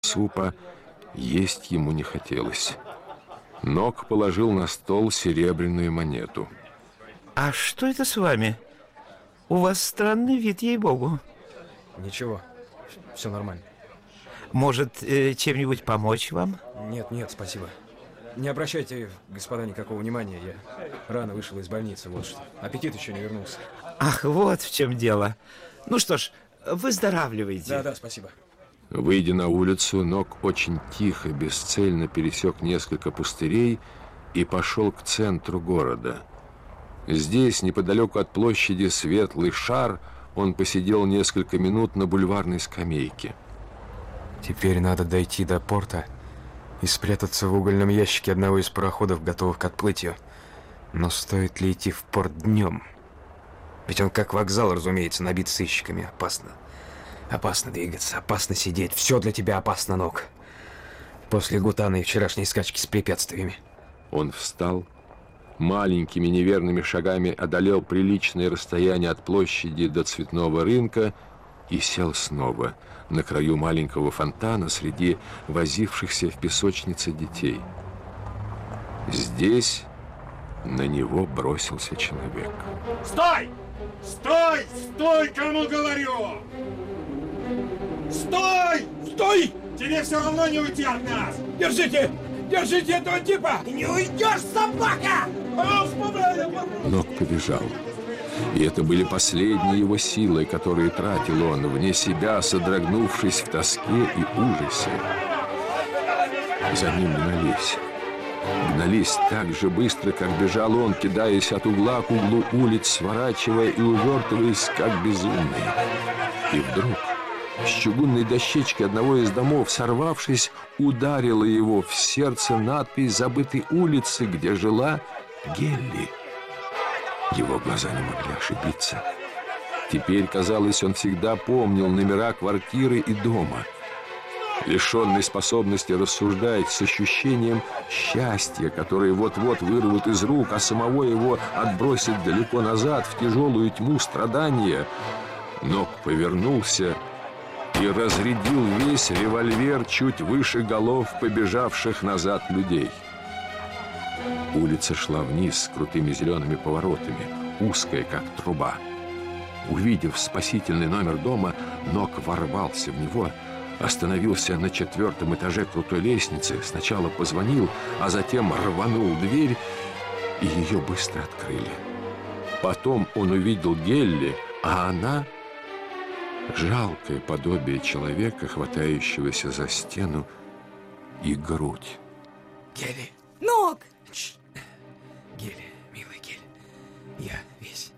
супа есть ему не хотелось. Нок положил на стол серебряную монету. А что это с вами? У вас странный вид, ей-богу. Ничего, все нормально. Может, чем-нибудь помочь вам? Нет, спасибо. Не обращайте, господа, никакого внимания. Я рано вышел из больницы, вот что. Аппетит еще не вернулся. Ах, вот в чем дело. Ну что ж, выздоравливайте. Да, спасибо. Выйдя на улицу, Нок очень тихо, бесцельно пересек несколько пустырей и пошел к центру города. Здесь, неподалеку от площади Светлый Шар, он посидел несколько минут на бульварной скамейке. Теперь надо дойти до порта и спрятаться в угольном ящике одного из пароходов, готовых к отплытию. Но стоит ли идти в порт днем? Ведь он как вокзал, разумеется, набит сыщиками. Опасно. Опасно двигаться, опасно сидеть. Все для тебя опасно, Нок. После Гутана и вчерашней скачки с препятствиями. Он встал, маленькими неверными шагами одолел приличное расстояние от площади до Цветного рынка и сел снова на краю маленького фонтана среди возившихся в песочнице детей. Здесь на него бросился человек. Стой! Стой! Стой, кому говорю! Стой! Стой! Тебе все равно не уйти от нас! Держите! Держите этого типа! Не уйдешь, собака! Нок побежал. И это были последние его силы, которые тратил он, вне себя, содрогнувшись в тоске и ужасе. За ним гнались. Гнались так же быстро, как бежал он, кидаясь от угла к углу улиц, сворачивая и увертываясь, как безумный. И вдруг с чугунной дощечки одного из домов, сорвавшись, ударила его в сердце надпись забытой улицы, где жила Гелли. Его глаза не могли ошибиться. Теперь, казалось, он всегда помнил номера квартиры и дома. Лишенный способности рассуждать, с ощущением счастья, которое вот-вот вырвут из рук, а самого его отбросит далеко назад в тяжелую тьму страдания, Нок повернулся и разрядил весь револьвер чуть выше голов побежавших назад людей. Улица шла вниз с крутыми зелеными поворотами, узкая, как труба. Увидев спасительный номер дома, Нок ворвался в него, остановился на 4-м этаже крутой лестницы, сначала позвонил, а затем рванул дверь, и ее быстро открыли. Потом он увидел Гелли, а она — жалкое подобие человека, хватающегося за стену и грудь. Гелли! Нок! Гелли, милая Гелли, я весь...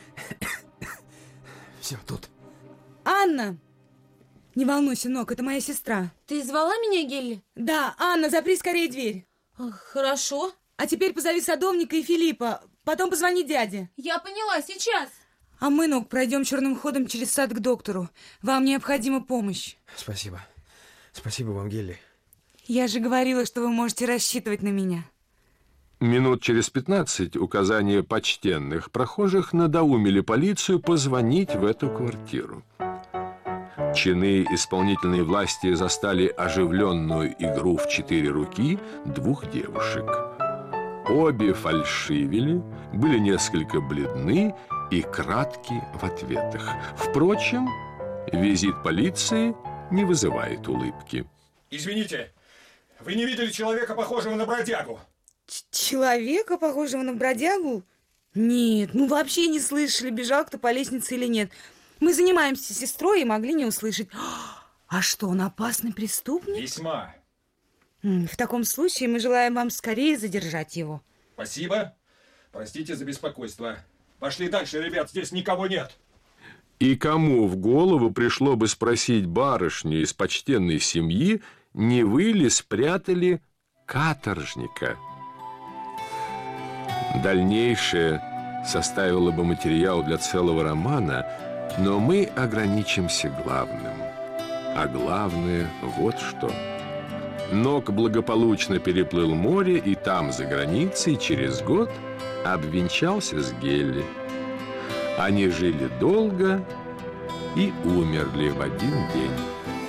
Все тут. Анна! Не волнуйся, Нок, это моя сестра. Ты звала меня, Гелли? Да, Анна, запри скорее дверь. Хорошо. А теперь позови садовника и Филиппа, потом позвони дяде. Я поняла, сейчас. А мы, Нок, пройдем черным ходом через сад к доктору. Вам необходима помощь. Спасибо. Спасибо вам, Гелли. Я же говорила, что вы можете рассчитывать на меня. Минут через 15 указания почтенных прохожих надоумили полицию позвонить в эту квартиру. Чины исполнительной власти застали оживленную игру в 4 руки 2 девушек. Обе фальшивили, были несколько бледны и кратки в ответах. Впрочем, визит полиции не вызывает улыбки. Извините, вы не видели человека, похожего на бродягу? Человека, похожего на бродягу? Нет, мы вообще не слышали, бежал кто по лестнице или нет. Мы занимаемся с сестрой и могли не услышать. А что, он опасный преступник? Весьма. В таком случае мы желаем вам скорее задержать его. Спасибо. Простите за беспокойство. Пошли дальше, ребят, здесь никого нет. И кому в голову пришло бы спросить барышню из почтенной семьи, не вы ли спрятали каторжника? Дальнейшее составило бы материал для целого романа, но мы ограничимся главным. А главное вот что. Нок благополучно переплыл море и там, за границей, через год обвенчался с Гелли. Они жили долго и умерли в один день.